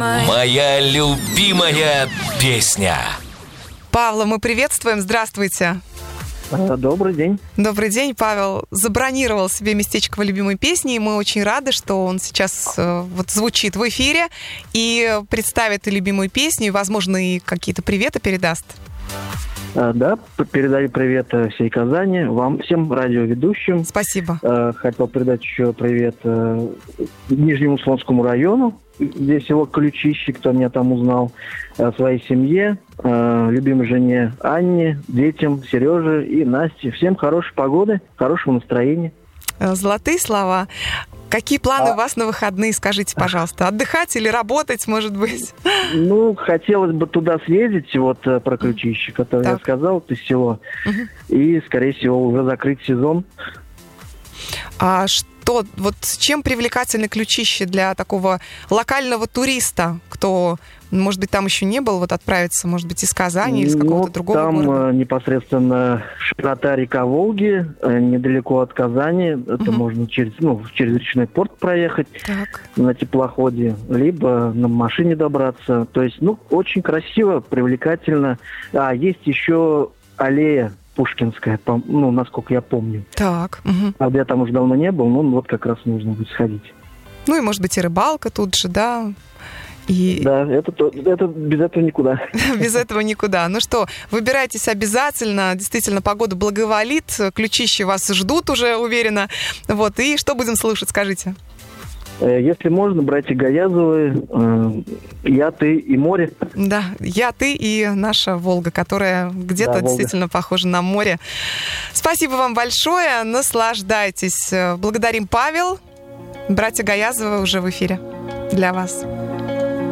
Моя любимая песня. Павла мы приветствуем. Здравствуйте. Добрый день. Добрый день. Павел забронировал себе местечко в любимой песне, и мы очень рады, что он сейчас звучит в эфире и представит и любимую песню, и, возможно, и какие-то приветы передаст. Да, передаю привет всей Казани, вам, всем радиоведущим. Спасибо. Хотел передать еще привет Нижнему Слонскому району, где село Ключище, кто меня там узнал, своей семье, любимой жене Анне, детям Сереже и Насте. Всем хорошей погоды, хорошего настроения. Золотые слова. Какие планы у вас на выходные, скажите, пожалуйста? Отдыхать или работать, может быть? Ну, хотелось бы туда съездить, вот про Ключище, которое я сказал, это село. И, скорее всего, уже закрыть сезон. А что, вот чем привлекательны Ключище для такого локального туриста, кто, может быть, там еще не был, вот отправиться, может быть, из Казани или из какого-то другого там города? Там непосредственно широта река Волги, недалеко от Казани. Это можно через речной порт проехать на теплоходе, либо на машине добраться. То есть, очень красиво, привлекательно. А есть еще аллея Пушкинская, насколько я помню. Так. Правда, я там уже давно не был, но вот как раз нужно будет сходить. Ну и, может быть, и рыбалка тут же, да? Да, это без этого никуда. Без этого никуда. Ну что, выбирайтесь обязательно. Действительно, погода благоволит. Ключище вас ждут уже, уверенно. Вот. И что будем слушать, скажите? Если можно, братья Гаязовы, «Я, ты и море». Да, «Я, ты» и наша Волга, которая где-то действительно похожа на море. Спасибо вам большое. Наслаждайтесь. Благодарим, Павел. Братья Гаязовы уже в эфире для вас.